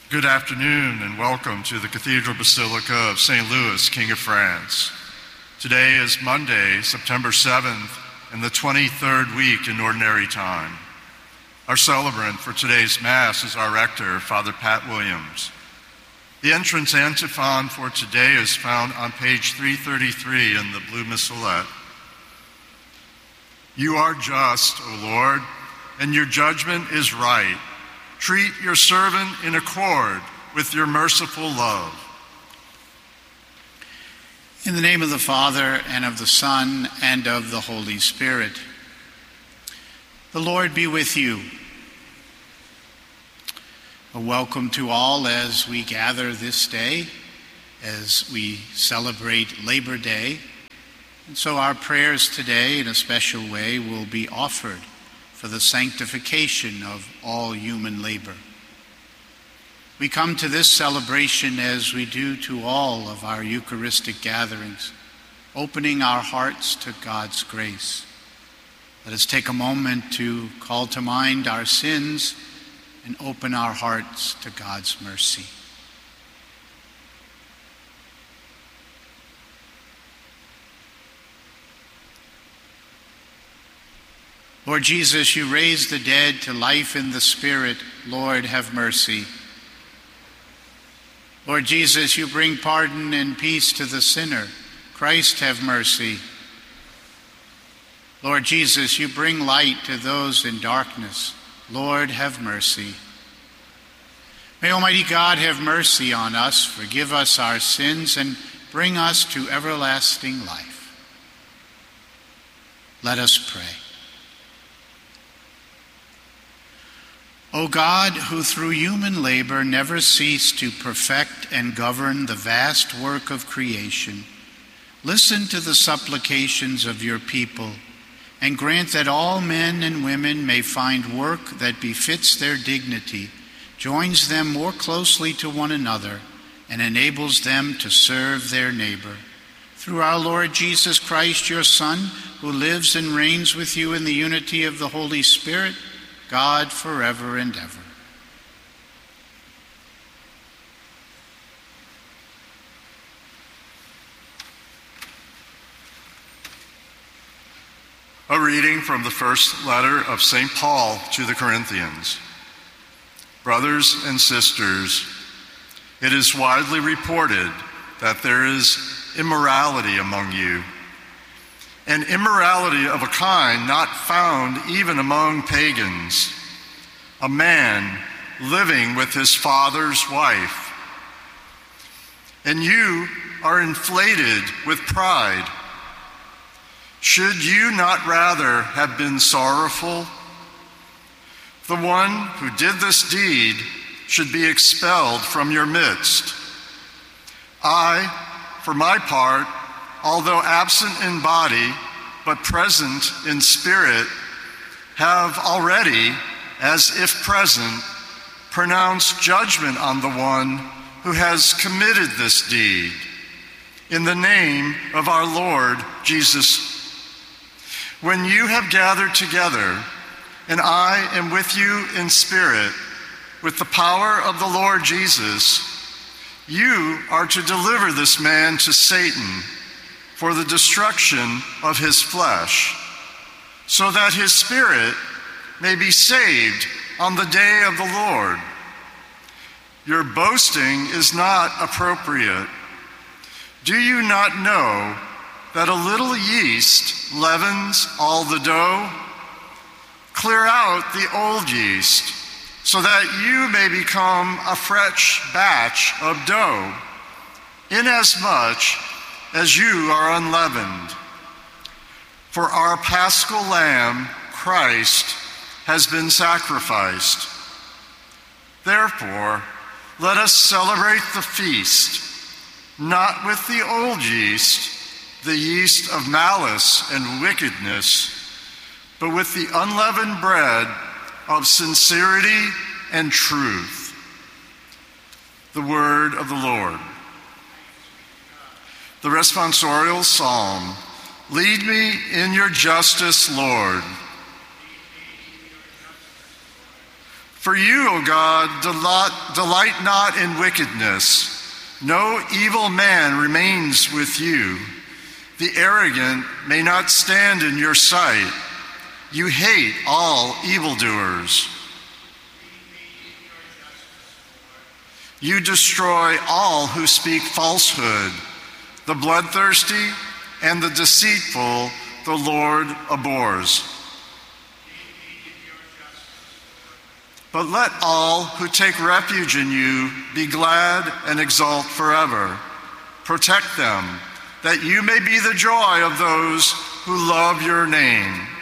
Good afternoon and welcome to the Cathedral Basilica of St. Louis, King of France. Today is Monday, September 7th, and the 23rd week in Ordinary Time. Our celebrant for today's Mass is our rector, Father Pat Williams. The entrance antiphon for today is found on page 333 in the Blue Missalette. You are just, O Lord, and your judgment is right. Treat your servant in accord with your merciful love. In the name of the Father, and of the Son, and of the Holy Spirit. The Lord be with you. A welcome to all as we gather this day, as we celebrate Labor Day. And so our prayers today, in a special way, will be offered for the sanctification of all human labor. We come to this celebration as we do to all of our Eucharistic gatherings, opening our hearts to God's grace. Let us take a moment to call to mind our sins and open our hearts to God's mercy. Lord Jesus, you raised the dead to life in the Spirit. Lord, have mercy. Lord Jesus, you bring pardon and peace to the sinner. Christ, have mercy. Lord Jesus, you bring light to those in darkness. Lord, have mercy. May Almighty God have mercy on us, forgive us our sins, and bring us to everlasting life. Let us pray. O God, who through human labor never cease to perfect and govern the vast work of creation, listen to the supplications of your people and grant that all men and women may find work that befits their dignity, joins them more closely to one another, and enables them to serve their neighbor. Through our Lord Jesus Christ, your Son, who lives and reigns with you in the unity of the Holy Spirit, God forever and ever. A reading from the first letter of St. Paul to the Corinthians. Brothers and sisters, it is widely reported that there is immorality among you, and immorality of a kind not found even among pagans, a man living with his father's wife. And you are inflated with pride. Should you not rather have been sorrowful? The one who did this deed should be expelled from your midst. I, for my part, although absent in body, but present in spirit, have already, as if present, pronounced judgment on the one who has committed this deed, in the name of our Lord Jesus. When you have gathered together, and I am with you in spirit, with the power of the Lord Jesus, you are to deliver this man to Satan, for the destruction of his flesh, so that his spirit may be saved on the day of the Lord. Your boasting is not appropriate. Do you not know that a little yeast leavens all the dough? Clear out the old yeast, so that you may become a fresh batch of dough, inasmuch as you are unleavened. For our Paschal Lamb, Christ, has been sacrificed. Therefore, let us celebrate the feast, not with the old yeast, the yeast of malice and wickedness, but with the unleavened bread of sincerity and truth. The word of the Lord. The responsorial psalm. Lead me in your justice, Lord. For you, O God, delight not in wickedness. No evil man remains with you. The arrogant may not stand in your sight. You hate all evildoers. You destroy all who speak falsehood. The bloodthirsty and the deceitful the Lord abhors. But let all who take refuge in you be glad and exult forever. Protect them, that you may be the joy of those who love your name.